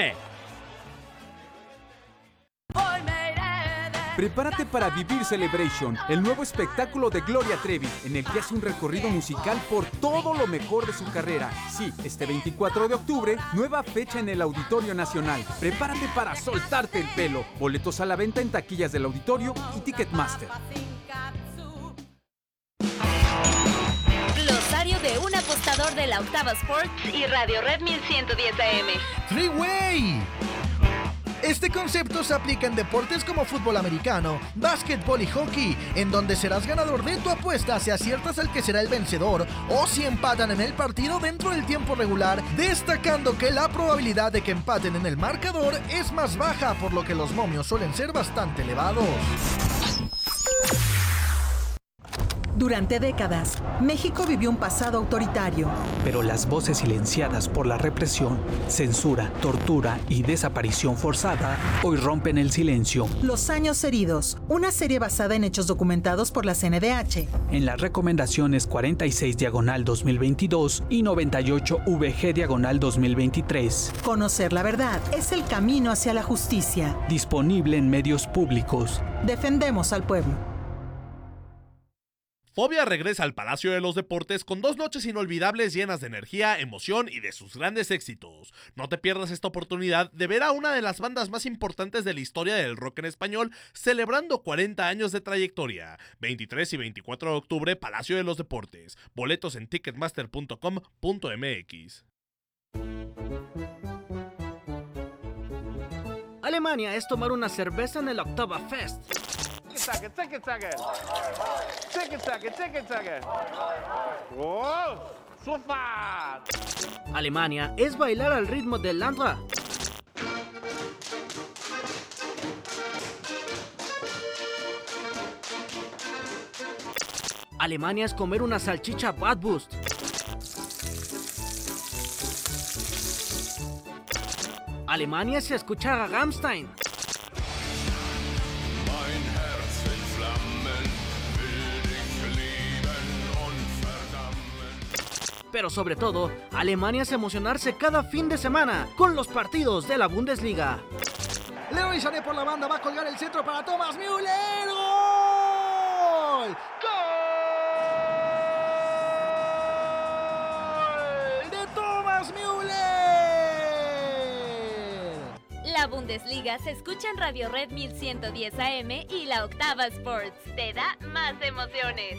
Prepárate para vivir Celebration, el nuevo espectáculo de Gloria Trevi, en el que hace un recorrido musical por todo lo mejor de su carrera. Sí, este 24 de octubre, nueva fecha en el Auditorio Nacional. Prepárate para soltarte el pelo. Boletos a la venta en taquillas del auditorio y Ticketmaster. Glosario de un apostador de la Octava Sports y Radio Red 1110 AM. Three-Way. Este concepto se aplica en deportes como fútbol americano, básquetbol y hockey, en donde serás ganador de tu apuesta si aciertas al que será el vencedor o si empatan en el partido dentro del tiempo regular, destacando que la probabilidad de que empaten en el marcador es más baja, por lo que los momios suelen ser bastante elevados. Durante décadas, México vivió un pasado autoritario. Pero las voces silenciadas por la represión, censura, tortura y desaparición forzada hoy rompen el silencio. Los años heridos, una serie basada en hechos documentados por la CNDH. En las recomendaciones 46/2022 y 98VG/2023. Conocer la verdad es el camino hacia la justicia. Disponible en medios públicos. Defendemos al pueblo. Fobia regresa al Palacio de los Deportes con 2 noches inolvidables llenas de energía, emoción y de sus grandes éxitos. No te pierdas esta oportunidad de ver a una de las bandas más importantes de la historia del rock en español celebrando 40 años de trayectoria. 23 y 24 de octubre, Palacio de los Deportes. Boletos en ticketmaster.com.mx. Alemania es tomar una cerveza en el Octava Fest. Alemania es bailar al ritmo del Landra. Alemania es comer una salchicha Bratwurst. Alemania es escuchar a Rammstein. Pero sobre todo, Alemania es emocionarse cada fin de semana con los partidos de la Bundesliga. Leroy Sané por la banda va a colgar el centro para Thomas Müller. ¡Gol! ¡Gol! ¡De Thomas Müller! La Bundesliga se escucha en Radio Red 1110 AM y la Octava Sports. Te da más emociones.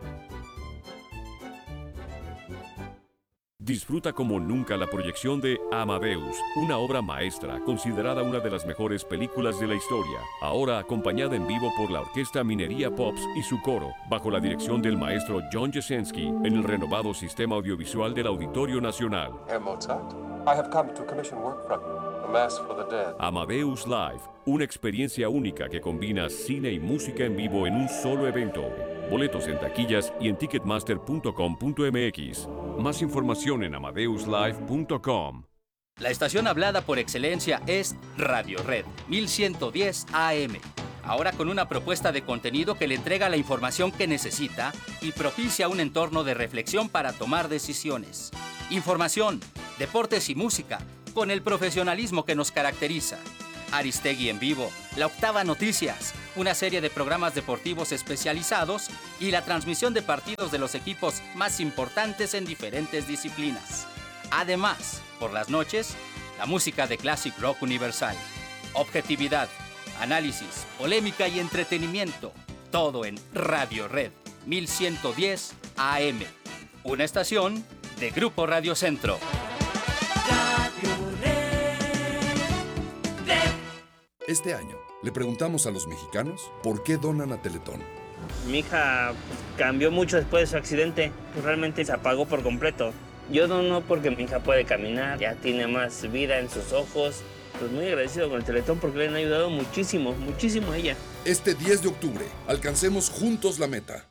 Disfruta como nunca la proyección de Amadeus, una obra maestra considerada una de las mejores películas de la historia, ahora acompañada en vivo por la Orquesta Minería Pops y su coro, bajo la dirección del maestro John Jasenski en el renovado sistema audiovisual del Auditorio Nacional. Herr Mozart? I have come to commission work from you, A Mass for the Dead. Amadeus Live, una experiencia única que combina cine y música en vivo en un solo evento. Boletos en taquillas y en ticketmaster.com.mx. Más información en amadeuslive.com. La estación hablada por excelencia es Radio Red 1110 AM. Ahora con una propuesta de contenido que le entrega la información que necesita y propicia un entorno de reflexión para tomar decisiones. Información, deportes y música, con el profesionalismo que nos caracteriza. Aristegui en vivo, La Octava Noticias, una serie de programas deportivos especializados y la transmisión de partidos de los equipos más importantes en diferentes disciplinas. Además, por las noches, la música de Classic Rock Universal. Objetividad, análisis, polémica y entretenimiento. Todo en Radio Red 1110 AM. Una estación de Grupo Radio Centro. Este año, le preguntamos a los mexicanos por qué donan a Teletón. Mi hija cambió mucho después de su accidente, pues realmente se apagó por completo. Yo dono porque mi hija puede caminar, ya tiene más vida en sus ojos. Pues muy agradecido con el Teletón porque le han ayudado muchísimo, muchísimo a ella. Este 10 de octubre, alcancemos juntos la meta.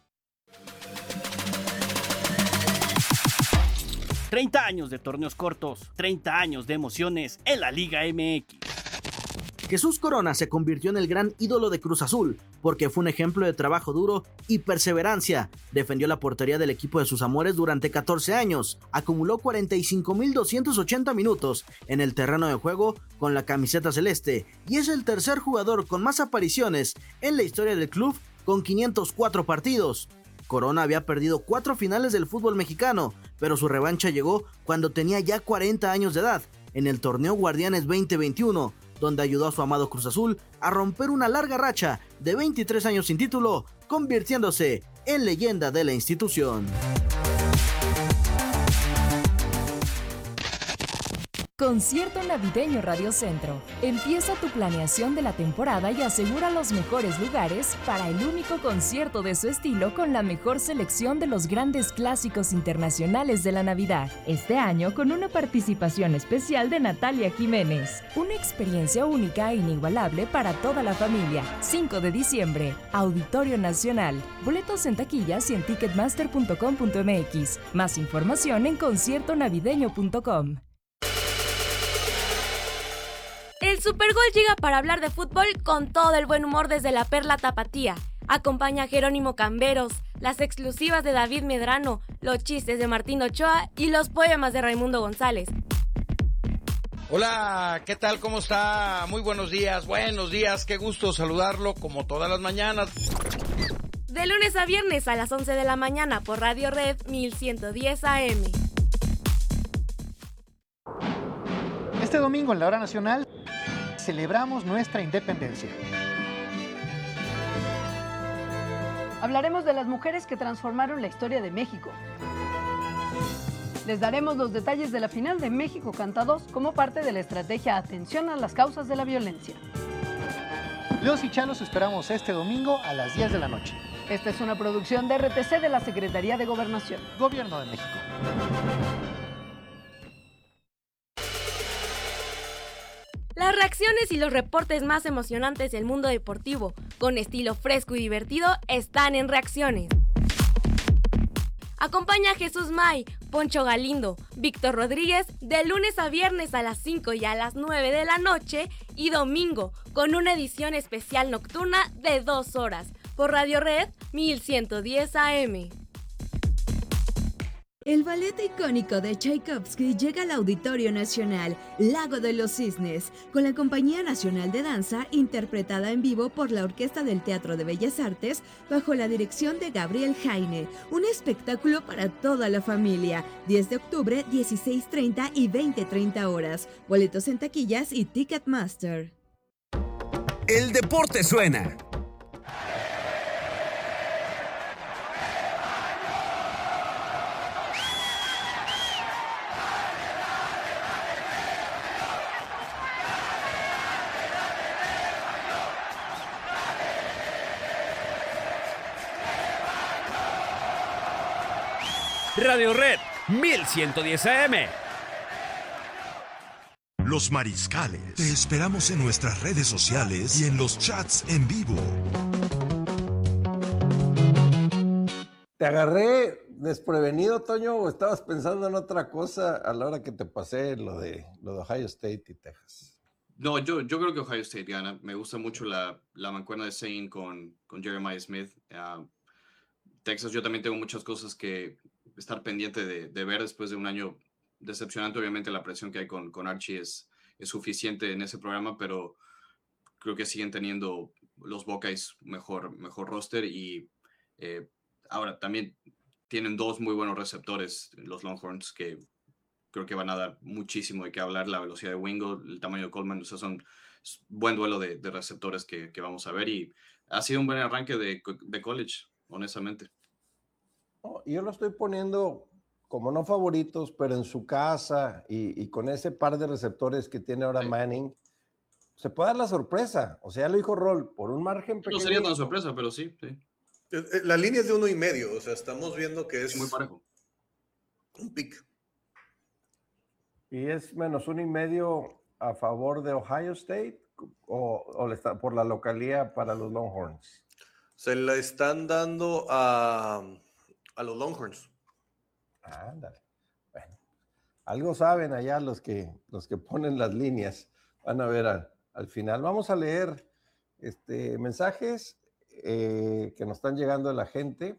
30 años de torneos cortos, 30 años de emociones en la Liga MX. Jesús Corona se convirtió en el gran ídolo de Cruz Azul, porque fue un ejemplo de trabajo duro y perseverancia. Defendió la portería del equipo de sus amores durante 14 años, acumuló 45.280 minutos en el terreno de juego con la camiseta celeste, y es el tercer jugador con más apariciones en la historia del club con 504 partidos. Corona había perdido 4 finales del fútbol mexicano, pero su revancha llegó cuando tenía ya 40 años de edad, en el torneo Guardianes 2021, donde ayudó a su amado Cruz Azul a romper una larga racha de 23 años sin título, convirtiéndose en leyenda de la institución. Concierto navideño Radio Centro. Empieza tu planeación de la temporada y asegura los mejores lugares para el único concierto de su estilo con la mejor selección de los grandes clásicos internacionales de la Navidad. Este año con una participación especial de Natalia Jiménez. Una experiencia única e inigualable para toda la familia. 5 de diciembre, Auditorio Nacional. Boletos en taquillas y en ticketmaster.com.mx. Más información en conciertonavideño.com. El Supergol llega para hablar de fútbol con todo el buen humor desde la Perla Tapatía. Acompaña a Jerónimo Camberos, las exclusivas de David Medrano, los chistes de Martín Ochoa y los poemas de Raimundo González. Hola, ¿qué tal? ¿Cómo está? Muy buenos días, qué gusto saludarlo como todas las mañanas. De lunes a viernes a las 11 de la mañana por Radio Red 1110 AM. Este domingo en la Hora Nacional celebramos nuestra independencia. Hablaremos de las mujeres que transformaron la historia de México. Les daremos los detalles de la final de México Canta 2 como parte de la estrategia Atención a las causas de la violencia. Los y Chalos esperamos este domingo a las 10 de la noche. Esta es una producción de RTC de la Secretaría de Gobernación. Gobierno de México. Las reacciones y los reportes más emocionantes del mundo deportivo, con estilo fresco y divertido, están en Reacciones. Acompaña a Jesús May, Poncho Galindo, Víctor Rodríguez de lunes a viernes a las 5 y a las 9 de la noche y domingo con una edición especial nocturna de 2 horas por Radio Red 1110 AM. El ballet icónico de Tchaikovsky llega al Auditorio Nacional, Lago de los Cisnes, con la Compañía Nacional de Danza, interpretada en vivo por la Orquesta del Teatro de Bellas Artes, bajo la dirección de Gabriel Jaine. Un espectáculo para toda la familia. 10 de octubre, 16:30 y 20:30 horas. Boletos en taquillas y Ticketmaster. El deporte suena. Radio Red 1110 AM. Los Mariscales. Te esperamos en nuestras redes sociales y en los chats en vivo. ¿Te agarré desprevenido, Toño, o estabas pensando en otra cosa a la hora que te pasé lo de Ohio State y Texas? No, yo creo que Ohio State gana. Me gusta mucho la mancuerna de Zane con Jeremiah Smith. Texas, yo también tengo muchas cosas que estar pendiente de ver después de un año decepcionante. Obviamente la presión que hay con Archie es suficiente en ese programa, pero creo que siguen teniendo los Buckeyes mejor roster y ahora también tienen dos muy buenos receptores, los Longhorns, que creo que van a dar muchísimo de qué hablar. La velocidad de Wingo, el tamaño de Coleman, o sea, son buen duelo de receptores que vamos a ver y ha sido un buen arranque de college, honestamente. No, yo lo estoy poniendo como no favoritos, pero en su casa y con ese par de receptores que tiene ahora Manning, se puede dar la sorpresa. O sea, ya lo dijo Roll, por un margen pequeño. No sería tan sorpresa, pero sí. La línea es de 1.5, o sea, estamos viendo que es muy parejo. Un pick. ¿Y es -1.5 a favor de Ohio State o le está por la localía para los Longhorns? Se la están dando a los Longhorns. Ándale. Bueno, algo saben allá los que ponen las líneas. Van a ver al final. Vamos a leer mensajes que nos están llegando de la gente.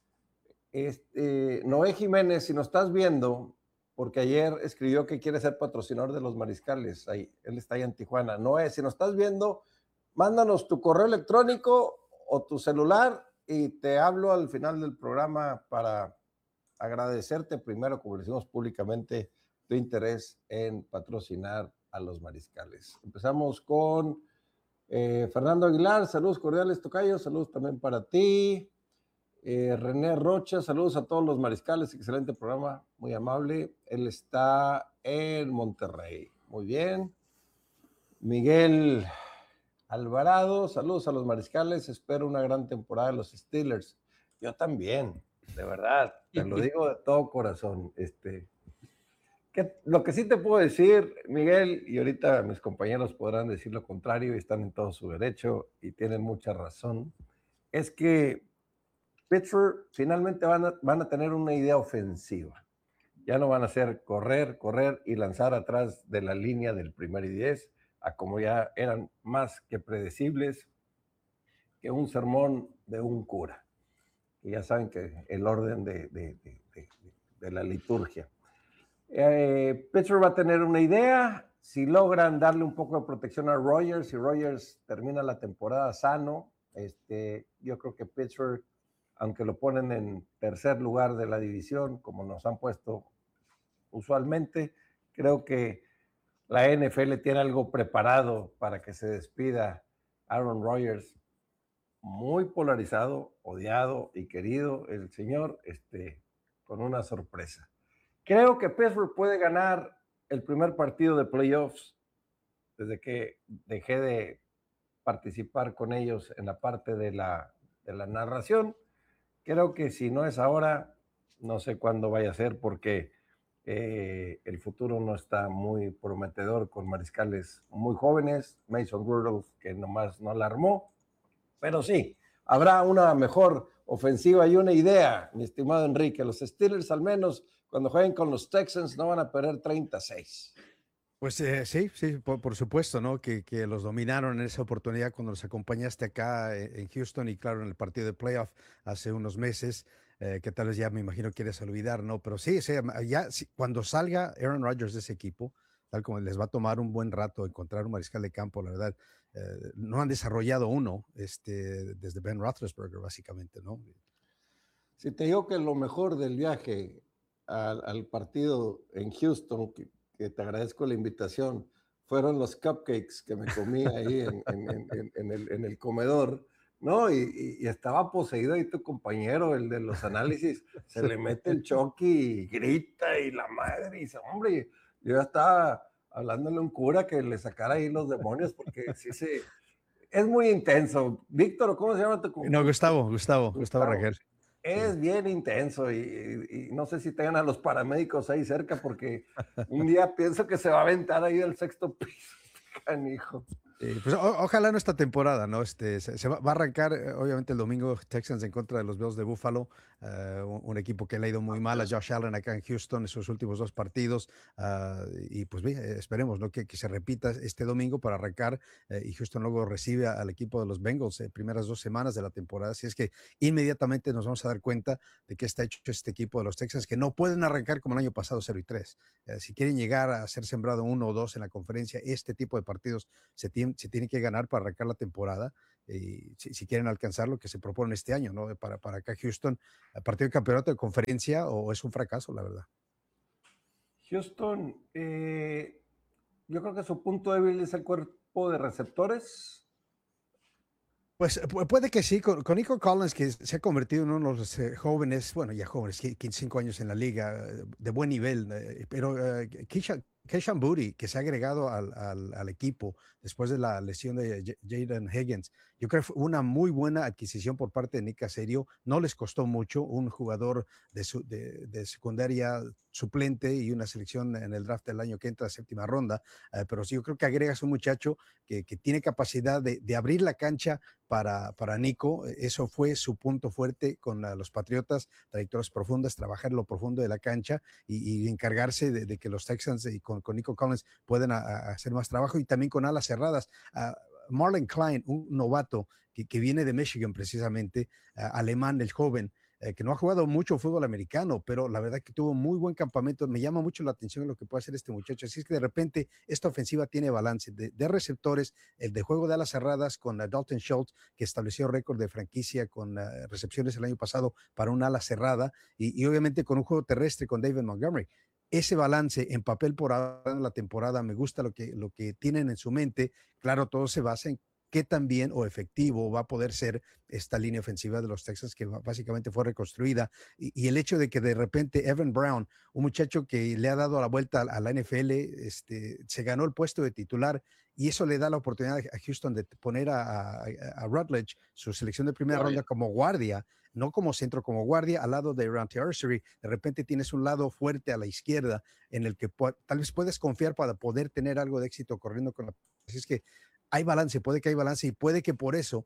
Noé Jiménez, si nos estás viendo, porque ayer escribió que quiere ser patrocinador de los Mariscales, ahí, él está ahí en Tijuana. Noé, si nos estás viendo, mándanos tu correo electrónico o tu celular y te hablo al final del programa para agradecerte primero, como le decimos públicamente, tu interés en patrocinar a los Mariscales. Empezamos con Fernando Aguilar, saludos cordiales, tocayo, saludos también para ti. René Rocha, saludos a todos los Mariscales, excelente programa, muy amable. Él está en Monterrey, muy bien. Miguel Alvarado, saludos a los Mariscales, espero una gran temporada de los Steelers. Yo también, de verdad, te lo digo de todo corazón. Lo que sí te puedo decir, Miguel, y ahorita mis compañeros podrán decir lo contrario y están en todo su derecho y tienen mucha razón, es que Pittsburgh finalmente van a tener una idea ofensiva. Ya no van a hacer correr y lanzar atrás de la línea del 1 y 10, a como ya eran más que predecibles, que un sermón de un cura. Y ya saben que el orden de la liturgia. Pittsburgh va a tener una idea. Si logran darle un poco de protección a Rodgers, si Rodgers termina la temporada sano, yo creo que Pittsburgh, aunque lo ponen en tercer lugar de la división, como nos han puesto usualmente, creo que la NFL tiene algo preparado para que se despida Aaron Rodgers, muy polarizado, odiado y querido el señor, con una sorpresa. Creo que Pittsburgh puede ganar el primer partido de playoffs desde que dejé de participar con ellos en la parte de la narración. Creo que si no es ahora, no sé cuándo vaya a ser, porque el futuro no está muy prometedor con mariscales muy jóvenes. Mason Rudolph, que nomás no la armó, pero sí, habrá una mejor ofensiva y una idea, mi estimado Enrique. Los Steelers, al menos, cuando jueguen con los Texans, no van a perder 36. Pues sí, por supuesto, ¿no? Que los dominaron en esa oportunidad cuando los acompañaste acá en Houston y claro, en el partido de playoff hace unos meses, que tal vez ya me imagino quieres olvidar, ¿no? Pero sí, ya cuando salga Aaron Rodgers de ese equipo, tal como les va a tomar un buen rato encontrar un mariscal de campo, la verdad, no han desarrollado uno desde Ben Roethlisberger, básicamente, ¿no? Si te digo que lo mejor del viaje al partido en Houston, que te agradezco la invitación, fueron los cupcakes que me comí ahí en el comedor, ¿no? Y estaba poseído ahí tu compañero, el de los análisis, se le mete el Chucky y grita y la madre, y dice, hombre, yo ya estaba hablándole a un cura que le sacara ahí los demonios, porque sí es muy intenso. Víctor, ¿cómo se llama tu compañero? No, Gustavo Rangel. Es bien intenso y no sé si tengan a los paramédicos ahí cerca porque un día pienso que se va a aventar ahí del 6º piso, canijo. Pues ojalá no esta temporada, ¿no? Se va a arrancar, obviamente, el domingo Texans en contra de los Bills de Buffalo, un equipo que le ha ido muy mal a Josh Allen acá en Houston en sus últimos 2 partidos, y pues bien, esperemos, ¿no? que se repita este domingo para arrancar, y Houston luego recibe al equipo de los Bengals primeras 2 semanas de la temporada, así es que inmediatamente nos vamos a dar cuenta de que está hecho este equipo de los Texans, que no pueden arrancar como el año pasado 0-3. Si quieren llegar a ser sembrado 1 o 2 en la conferencia, este tipo de partidos se tiene que ganar para arrancar la temporada, y si quieren alcanzar lo que se propone este año, ¿no? Para acá Houston, partido de campeonato de conferencia o es un fracaso, la verdad. Houston, yo creo que su punto débil es el cuerpo de receptores. Pues puede que sí, con Nico Collins, que se ha convertido en uno de los jóvenes, bueno, ya jóvenes, 5 años en la liga, de buen nivel, pero Keyshawn Boutte, que se ha agregado al equipo después de la lesión de Jaden Higgins, yo creo que fue una muy buena adquisición por parte de Nick Caserio. No les costó mucho, un jugador de secundaria suplente y una selección en el draft del año que entra, 7ª ronda, pero sí, yo creo que agregas un muchacho que tiene capacidad de abrir la cancha para Nico. Eso fue su punto fuerte con los Patriotas, trayectorias profundas, trabajar en lo profundo de la cancha y encargarse de que los Texans y con Nico Collins puedan hacer más trabajo, y también con alas cerradas. Marlon Klein, un novato que viene de Michigan precisamente, alemán, el joven, que no ha jugado mucho fútbol americano, pero la verdad que tuvo muy buen campamento. Me llama mucho la atención lo que puede hacer este muchacho. Así es que de repente esta ofensiva tiene balance de receptores, el de juego de alas cerradas con Dalton Schultz, que estableció récord de franquicia con recepciones el año pasado para un ala cerrada, y obviamente con un juego terrestre con David Montgomery. Ese balance en papel por ahora en la temporada, me gusta lo que tienen en su mente. Claro, todo se basa en qué tan bien o efectivo va a poder ser esta línea ofensiva de los Texans, que básicamente fue reconstruida, y el hecho de que de repente Evan Brown, un muchacho que le ha dado la vuelta a la NFL, se ganó el puesto de titular, y eso le da la oportunidad a Houston de poner a Rutledge, su selección de primera ronda, como guardia, no como centro, como guardia al lado de Randy Archery. De repente tienes un lado fuerte a la izquierda en el que tal vez puedes confiar para poder tener algo de éxito corriendo con la... Así es que hay balance, puede que hay balance, y puede que por eso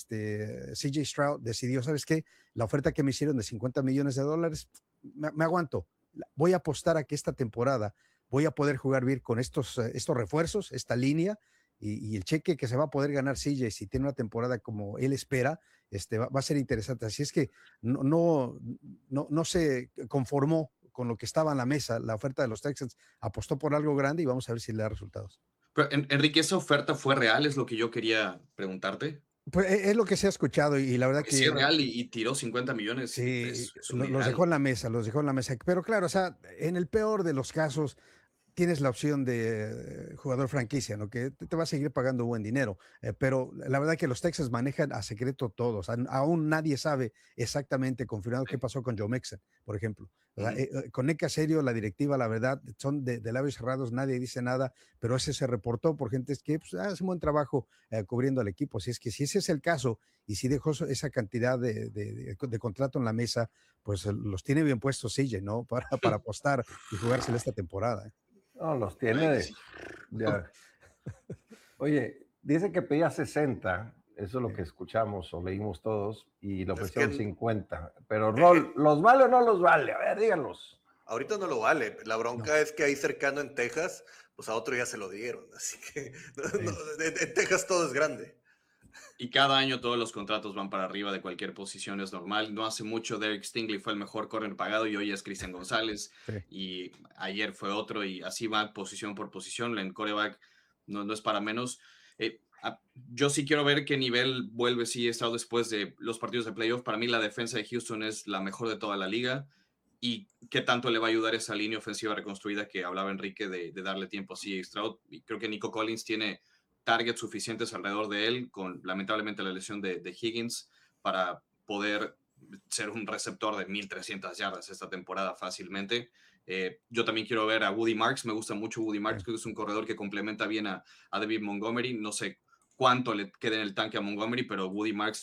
CJ Stroud decidió, ¿sabes qué? La oferta que me hicieron de $50 millones, me aguanto. Voy a apostar a que esta temporada voy a poder jugar bien con estos refuerzos, esta línea, y el cheque que se va a poder ganar CJ si tiene una temporada como él espera, va a ser interesante. Así es que no se conformó con lo que estaba en la mesa, la oferta de los Texans, apostó por algo grande y vamos a ver si le da resultados. Pero, Enrique, ¿esa oferta fue real? Es lo que yo quería preguntarte. Pues es lo que se ha escuchado, y la verdad que... Sí, es real, y tiró 50 millones. Sí, los dejó en la mesa, Pero claro, o sea, en el peor de los casos, tienes la opción de jugador franquicia, ¿no? Que te va a seguir pagando buen dinero, pero la verdad que los Texans manejan a secreto todos. Aún nadie sabe exactamente confirmado qué pasó con Joe Mixon, por ejemplo. Con Nick Caserio, la directiva, la verdad, son de labios cerrados, nadie dice nada, pero ese se reportó por gente que hace un buen trabajo cubriendo al equipo. Así es que si ese es el caso, y si dejó esa cantidad de contrato en la mesa, pues los tiene bien puestos CJ, ¿no? Para apostar y jugársela esta temporada. No, los tiene ya. Oye, dice que pedía 60, eso es lo que escuchamos o leímos todos, y le ofrecieron 50. Pero, Rol, ¿los vale o no los vale? A ver, díganlos. Ahorita no lo vale. La bronca es que ahí cercano en Texas, pues a otro ya se lo dieron. Así que en Texas todo es grande. Y cada año todos los contratos van para arriba de cualquier posición, es normal. No hace mucho Derek Stingley fue el mejor corner pagado y hoy es Christian González. Sí. Y ayer fue otro, y así va posición por posición. En quarterback no es para menos. Yo sí quiero ver qué nivel vuelve Stroud después de los partidos de playoff. Para mí la defensa de Houston es la mejor de toda la liga. Y qué tanto le va a ayudar esa línea ofensiva reconstruida que hablaba Enrique de darle tiempo a Stroud. Y creo que Nico Collins tiene targets suficientes alrededor de él, con lamentablemente la lesión de Higgins, para poder ser un receptor de 1,300 yardas esta temporada fácilmente. Yo también quiero ver a Woody Marks. Me gusta mucho Woody Marks, creo que es un corredor que complementa bien a David Montgomery. No sé cuánto le quede en el tanque a Montgomery, pero Woody Marks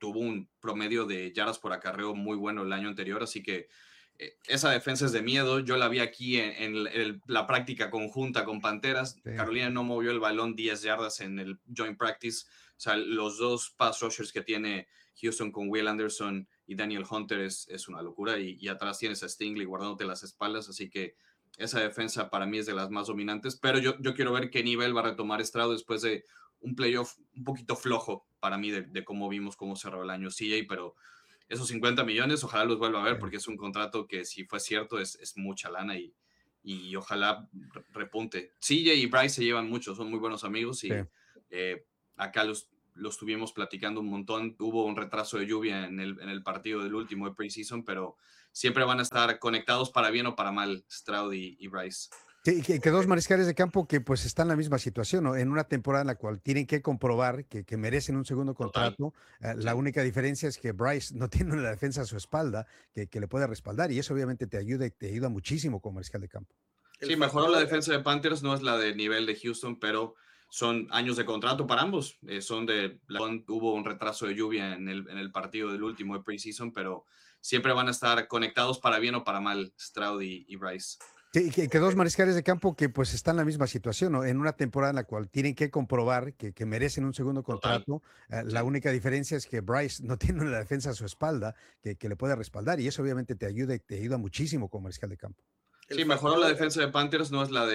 tuvo un promedio de yardas por acarreo muy bueno el año anterior, así que esa defensa es de miedo. Yo la vi aquí en la práctica conjunta con Panteras. Sí. Carolina no movió el balón 10 yardas en el joint practice. O sea, los dos pass rushers que tiene Houston con Will Anderson y Daniel Hunter es una locura. Y atrás tienes a Stingley guardándote las espaldas. Así que esa defensa para mí es de las más dominantes. Pero yo quiero ver qué nivel va a retomar Stroud después de un playoff un poquito flojo para mí de cómo vimos cómo cerró el año CJ, pero esos 50 millones, ojalá los vuelva a ver, porque es un contrato que, si fue cierto, es mucha lana y ojalá repunte. CJ y Bryce se llevan mucho, son muy buenos amigos y acá los estuvimos platicando un montón. Hubo un retraso de lluvia en el partido del último de preseason, pero siempre van a estar conectados para bien o para mal, Stroud y Bryce. Que dos mariscales de campo que pues están en la misma situación, ¿no? En una temporada en la cual tienen que comprobar que merecen un segundo contrato. La única diferencia es que Bryce no tiene una defensa a su espalda que le puede respaldar, y eso obviamente te ayuda muchísimo como mariscal de campo. Sí, mejoró la defensa de Panthers, no es la de nivel de Houston, pero son años de contrato para ambos. Hubo un retraso de lluvia en el partido del último de preseason, pero siempre van a estar conectados para bien o para mal, Stroud y Bryce. Que dos mariscales de campo que pues están en la misma situación, ¿no? En una temporada en la cual tienen que comprobar que merecen un segundo contrato. La única diferencia es que Bryce no tiene una defensa a su espalda que le puede respaldar, y eso obviamente te ayuda muchísimo como mariscal de campo. Sí, mejoró la defensa de Panthers, no es la de